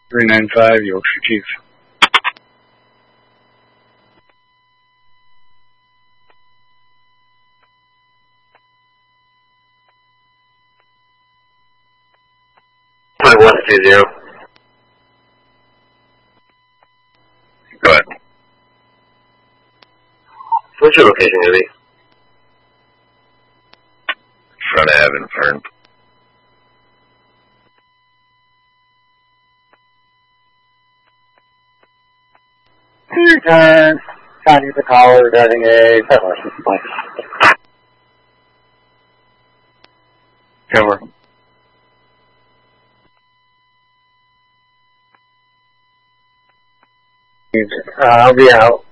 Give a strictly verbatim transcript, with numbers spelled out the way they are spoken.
three nine five, Yorkshire Chief. one two zero. Go ahead. What's your location, Ivy? Front Ave in Fern. Return. County the caller regarding a federal license complaint. Cover. Uh, I'll be out.